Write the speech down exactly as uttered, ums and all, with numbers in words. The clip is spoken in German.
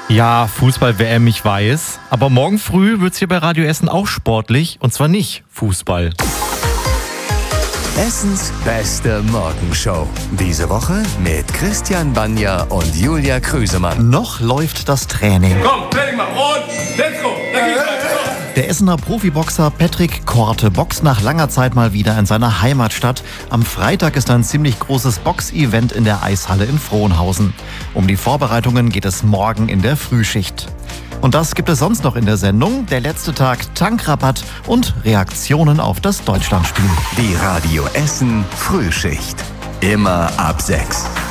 Ja, Fußball-W M, ich weiß. Aber morgen früh wird's hier bei Radio Essen auch sportlich. Und zwar nicht Fußball. Essens beste Morgenshow. Diese Woche mit Christian Banja und Julia Krüsemann. Noch läuft das Training. Komm, Training mal und let's go. Der Essener Profiboxer Patrick Korte boxt nach langer Zeit mal wieder in seiner Heimatstadt. Am Freitag ist ein ziemlich großes Box-Event in der Eishalle in Frohnhausen. Um die Vorbereitungen geht es morgen in der Frühschicht. Und das gibt es sonst noch in der Sendung. Der letzte Tag, Tankrabatt und Reaktionen auf das Deutschlandspiel. Die Radio Essen Frühschicht. Immer ab sechs.